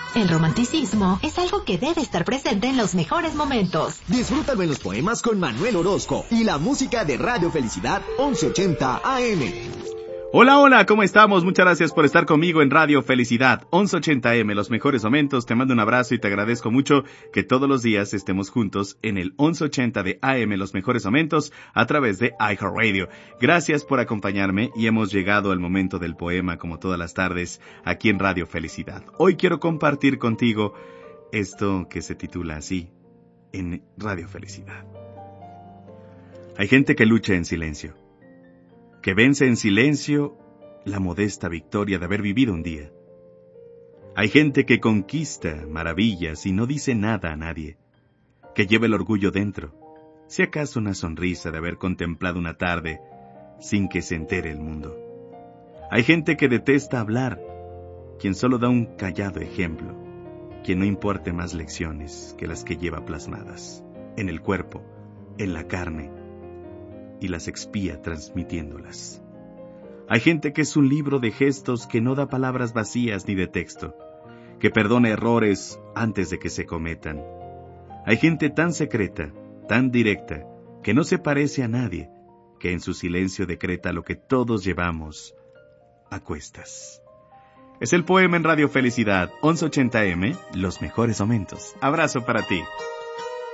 El romanticismo es algo que debe estar presente en los mejores momentos. Disfrútalo en los poemas con Manuel Orozco y la música de Radio Felicidad 1180 AM. Hola, hola, ¿cómo estamos? Muchas gracias por estar conmigo en Radio Felicidad 1180 AM, los mejores momentos. Te mando un abrazo y te agradezco mucho que todos los días estemos juntos en el 1180 de AM, los mejores momentos, a través de iHeartRadio. Gracias por acompañarme y hemos llegado al momento del poema, como todas las tardes, aquí en Radio Felicidad. Hoy quiero compartir contigo esto que se titula así, en Radio Felicidad. Hay gente que lucha en silencio, que vence en silencio la modesta victoria de haber vivido un día. Hay gente que conquista maravillas y no dice nada a nadie, que lleva el orgullo dentro, si acaso una sonrisa de haber contemplado una tarde sin que se entere el mundo. Hay gente que detesta hablar, quien solo da un callado ejemplo, quien no importe más lecciones que las que lleva plasmadas en el cuerpo, en la carne, y las expía transmitiéndolas. Hay gente que es un libro de gestos que no da palabras vacías ni de texto, que perdona errores antes de que se cometan. Hay gente tan secreta, tan directa, que no se parece a nadie, que en su silencio decreta lo que todos llevamos a cuestas. Es el poema en Radio Felicidad 1180M, los mejores momentos. Abrazo para ti.